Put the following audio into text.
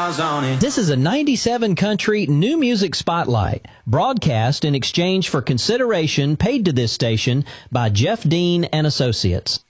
miles on it. This is a 97 Country New Music Spotlight, broadcast in exchange for consideration paid to this station by Jeff Dean and Associates.